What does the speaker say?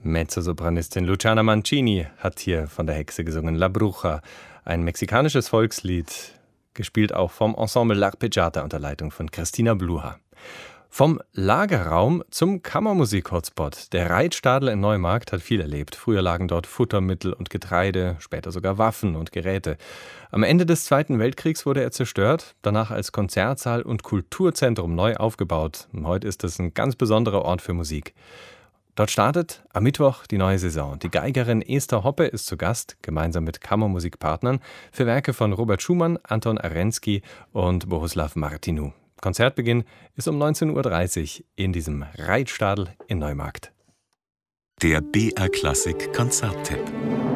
Mezzosopranistin Luciana Mancini hat hier von der Hexe gesungen, La Bruja, ein mexikanisches Volkslied, gespielt auch vom Ensemble L'Arpeggiata unter Leitung von Christina Bluha. Vom Lagerraum zum Kammermusik-Hotspot. Der Reitstadel in Neumarkt hat viel erlebt. Früher lagen dort Futtermittel und Getreide, später sogar Waffen und Geräte. Am Ende des Zweiten Weltkriegs wurde er zerstört, danach als Konzertsaal und Kulturzentrum neu aufgebaut. Und heute ist es ein ganz besonderer Ort für Musik. Dort startet am Mittwoch die neue Saison. Die Geigerin Esther Hoppe ist zu Gast, gemeinsam mit Kammermusikpartnern, für Werke von Robert Schumann, Anton Arensky und Bohuslav Martinu. Konzertbeginn ist um 19:30 Uhr in diesem Reitstadel in Neumarkt. Der BR Klassik Konzerttipp.